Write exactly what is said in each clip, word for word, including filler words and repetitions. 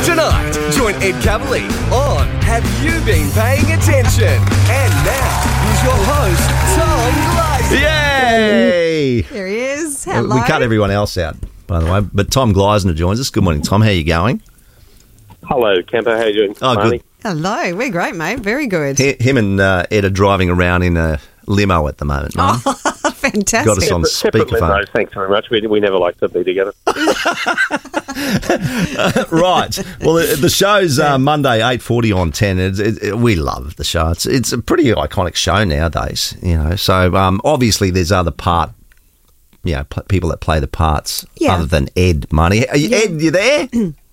Tonight, join Ed Cavalier on Have You Been Paying Attention? And now, here's your host, Tom Gleisner. Yay! There he is. Hello. We cut everyone else out, by the way, but Tom Gleisner joins us. Good morning, Tom. How are you going? Hello, Camper. How you doing? Oh, Marnie? good. Hello. We're great, mate. Very good. He, him and uh, Ed are driving around in a limo at the moment, right? Oh, fantastic. Got us on Separate speakerphone. limos, thanks very much. We, we never like to be together. Right. Well, the, the show's uh, Monday, eight forty on ten. It's, it, it, we love the show. It's, it's a pretty iconic show nowadays, you know. So, um, obviously, there's other part, you know, p- people that play the parts Yeah. other than Ed, Money. Are you, Yeah. Ed, you there?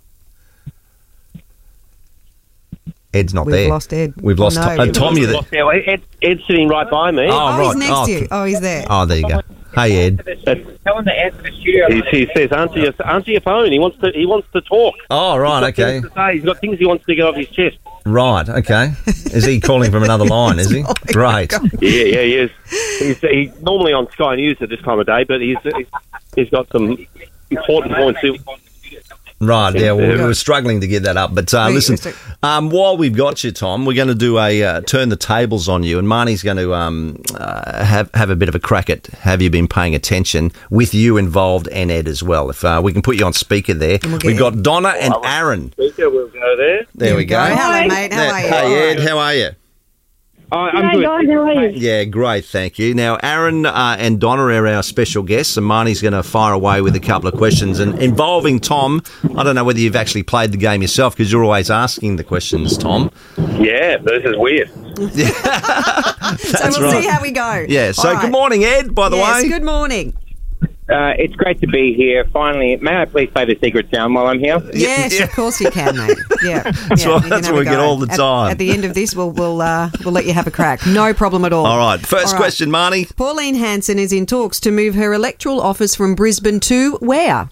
Ed's not We've there. lost Ed. We've lost No. Tom. Uh, Tom, you there? Yeah, well, Ed, Ed's sitting right by me. Oh, Oh, right. he's next Oh, to you. Oh, he's there. Oh, there you go. Hey, Ed. Tell him to answer the studio. He, he says, answer your, answer your phone. He wants to He wants to talk. Oh, right, He's got okay. things to say. He's got things he wants to get off his chest. Right, okay. Is he calling from another line, is he? Great. Yeah, yeah, he is. He's, he's normally on Sky News at this time of day, but he's he's, he's got some important points. He, Right, yeah, well, we were struggling to get that up. But uh, We- listen, we- um, while we've got you, Tom, we're going to do a uh, turn the tables on you, and Marnie's going to um, uh, have have a bit of a crack at Have You Been Paying Attention, with you involved and Ed as well. If uh, we can put you on speaker there. we'll get We've got Ed. Donna and Aaron. Speaker, we'll go there. There we go. Hello, mate. How are you? Hey, Ed, how are you? I, I'm good. Yeah, great, thank you. Now, Aaron uh, and Donna are our special guests, and Marnie's going to fire away with a couple of questions and involving Tom. I don't know whether you've actually played the game yourself, because you're always asking the questions, Tom. Yeah, this is weird. So That's we'll right. see how we go. Yeah, so All right. good morning, Ed, by the Yes, way. good morning. Uh, it's great to be here. Finally, may I please play the secret sound while I'm here? Yes, yeah. of course you can, mate. Yeah, That's yeah, what- you can that's have what a we get go. all the At- time. At, the end of this, we'll we'll uh, we'll let you have a crack. No problem at all. All right, first All right. question, Marnie. Pauline Hanson is in talks to move her electoral office from Brisbane to where?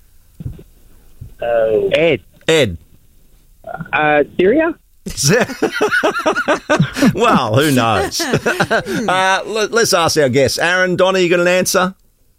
Ed, Ed. uh, Syria? Well, who knows? uh, let, let's ask our guests. Aaron, Donna, you got an answer?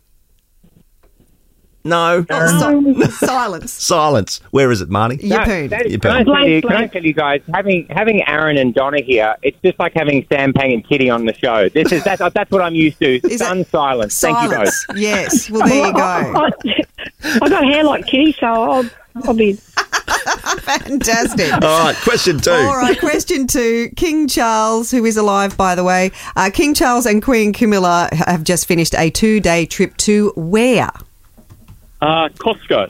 No. Oh, si- silence. Silence. Where is it, Marnie? Yapoon. that- You can, I bet. tell you, can I tell you guys, having having Aaron and Donna here, it's just like having Sam, Pang, and Kitty on the show. This is that's, that's what I'm used to. Is Sun it- silence. Thank you both. Silence. Yes. Well, there you go. I, I got hair like Kitty, so I'll, I'll be. Fantastic. All right, question two. All right, question two. King Charles, who is alive, by the way, uh, King Charles and Queen Camilla have just finished a two-day trip to where? Uh, Costco.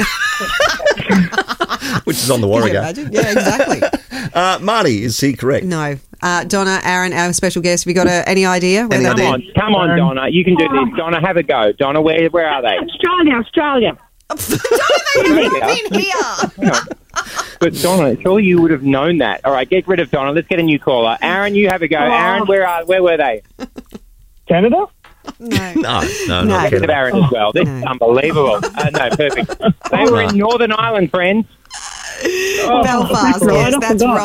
Which is on the Can you Warrego. imagine? Yeah, exactly. Uh, Marnie, is he correct? No. Uh, Donna, Aaron, our special guest, have you got a, any idea? where Any they- Come idea? on, come on, Donna. You can do this. Donna, have a go. Donna, where where are they? Australia, Australia. Don't they move in here? But Donna, sure you would have known that. All right, get rid of Donna. Let's get a new caller. Aaron, you have a go. Aaron, where are where were they? Canada? No. No, no, No. not Get rid of Canada. Aaron as well. This is unbelievable. Uh, no, perfect. They were in Northern Ireland, friends. Belfast, right, yes, I that's forgot.